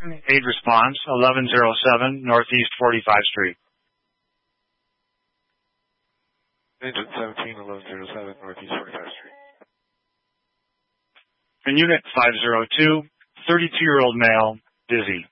Aid response, 1107 Northeast 45th Street. Agent 17, 1107 Northeast 45th Street. In Unit 502, 32-year-old male, dizzy.